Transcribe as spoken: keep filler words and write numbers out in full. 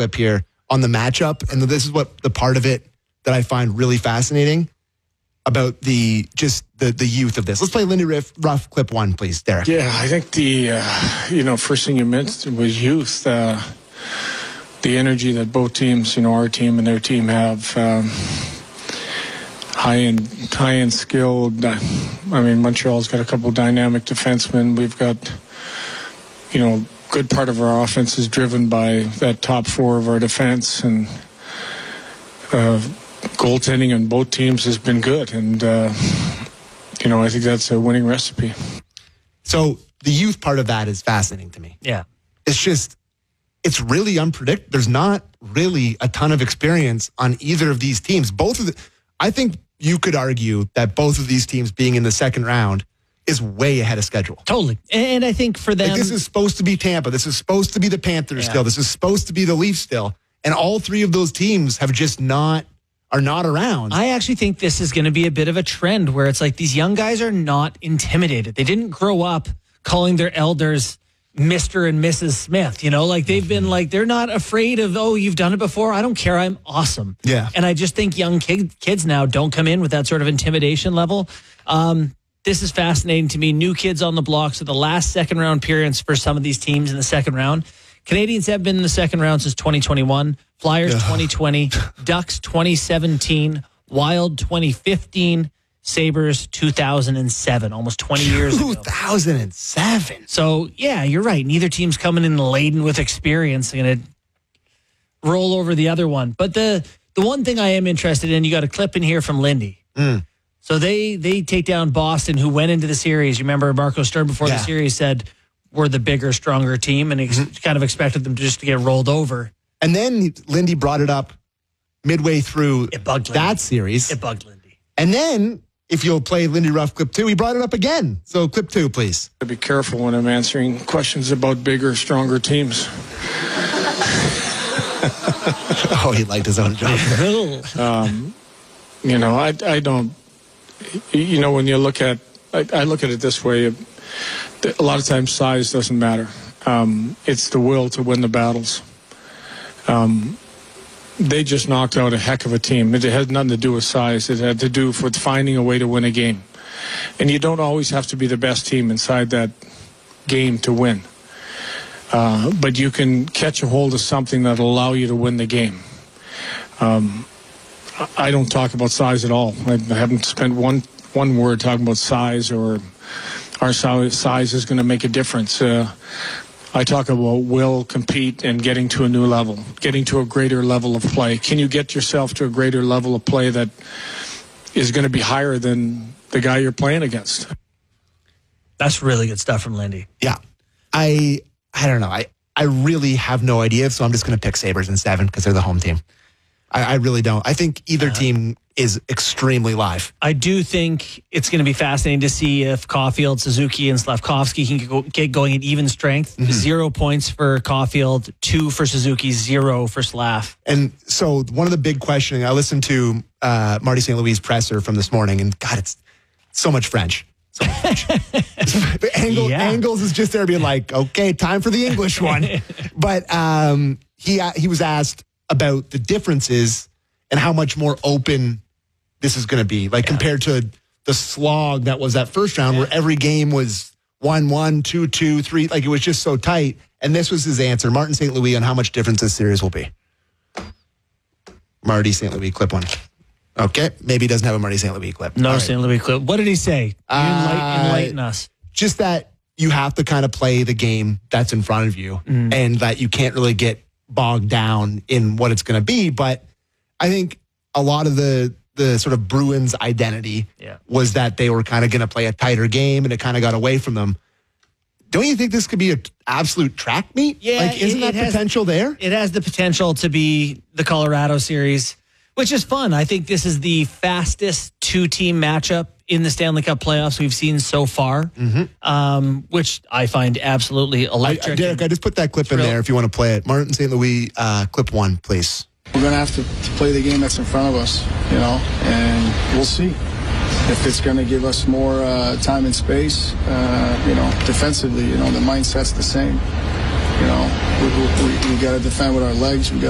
clip here on the matchup, and this is what the part of it that I find really fascinating about the just the, the youth of this. Let's play Lindy Ruff, Ruff clip one, please, Derek. Yeah, I think the, uh, you know, first thing you mentioned was youth. Uh, the energy that both teams, you know, our team and their team have, um, high-end, high-end skilled. Uh, I mean, Montreal's got a couple dynamic defensemen. We've got, you know, good part of our offense is driven by that top four of our defense, and uh, goaltending on both teams has been good, and uh, you know, I think that's a winning recipe. So the youth part of that is fascinating to me. Yeah, it's just it's really unpredictable. There's not really a ton of experience on either of these teams. Both of the, I think you could argue that both of these teams being in the second round is way ahead of schedule. Totally, and I think for them, like, this is supposed to be Tampa. This is supposed to be the Panthers yeah. still. This is supposed to be the Leafs still, and all three of those teams have just not. Are not around. I actually think this is going to be a bit of a trend where it's like these young guys are not intimidated. They didn't grow up calling their elders Mister and Missus Smith, you know, like they've been like, they're not afraid of, oh, you've done it before. I don't care. I'm awesome. Yeah. And I just think young kid, kids now don't come in with that sort of intimidation level. Um, this is fascinating to me. New kids on the block. So the last second round appearance for some of these teams in the second round. Canadians have been in the second round since twenty twenty-one, Flyers twenty twenty, Ducks twenty seventeen, Wild twenty fifteen, Sabres two thousand seven, almost twenty years ago. two thousand seven. So, yeah, you're right. Neither team's coming in laden with experience. They're going to roll over the other one. But the the one thing I am interested in, you got a clip in here from Lindy. Mm. So they they take down Boston, who went into the series. You remember Marco Stern before yeah. the series said, we're the bigger, stronger team, and ex- mm-hmm. kind of expected them to just to get rolled over. And then Lindy brought it up midway through it bugged that Lindy. series. It bugged Lindy. And then, if you'll play Lindy Ruff clip two, he brought it up again. So clip two, please. Be careful when I'm answering questions about bigger, stronger teams. Oh, he liked his own joke. um, you know, I, I don't, you know, when you look at, I, I look at it this way, a lot of times size doesn't matter. Um, it's the will to win the battles. Um, they just knocked out a heck of a team. It had nothing to do with size. It had to do with finding a way to win a game. And you don't always have to be the best team inside that game to win. Uh, but you can catch a hold of something that'll allow you to win the game. Um, I don't talk about size at all. I haven't spent one one word talking about size or our size is going to make a difference. Uh, I talk about will, compete, and getting to a new level, getting to a greater level of play. Can you get yourself to a greater level of play that is going to be higher than the guy you're playing against? That's really good stuff from Lindy. Yeah. I I don't know. I, I really have no idea, so I'm just going to pick Sabres in seven because they're the home team. I, I really don't. I think either uh, team is extremely live. I do think it's going to be fascinating to see if Caulfield, Suzuki, and Slavkovsky can go, get going at even strength. Mm-hmm. Zero points for Caulfield, two for Suzuki, zero for Slav. And so one of the big questioning, I listened to uh, Marty Saint Louis' presser from this morning, and God, it's so much French. So much. Angle, yeah. Angles is just there being like, okay, time for the English one. But um, he he was asked about the differences and how much more open this is going to be, like yeah. compared to the slog that was that first round yeah. where every game was one, one, two, two, three. Like it was just so tight. And this was his answer, Martin Saint Louis, on how much difference this series will be. Marty Saint Louis, clip one. Okay, maybe he doesn't have a Marty Saint Louis clip. No right. Saint Louis clip. What did he say? Enlighten, uh, enlighten us. Just that you have to kind of play the game that's in front of you mm. and that you can't really get bogged down in what it's going to be. But I think a lot of the the sort of Bruins identity yeah. was that they were kind of going to play a tighter game, and it kind of got away from them. Don't you think this could be an absolute track meet? Yeah, like, isn't it, that it has, potential there? It has the potential to be the Colorado series, which is fun. I think this is the fastest two-team matchup in the Stanley Cup playoffs we've seen so far, mm-hmm. um, which I find absolutely electric. I, Derek, I just put that clip in there if you want to play it. Martin Saint Louis, uh, clip one, please. We're going to have to, to play the game that's in front of us, you know, and we'll see if it's going to give us more uh, time and space. Uh, you know, defensively, you know, the mindset's the same. You know, we, we, we got to defend with our legs. We got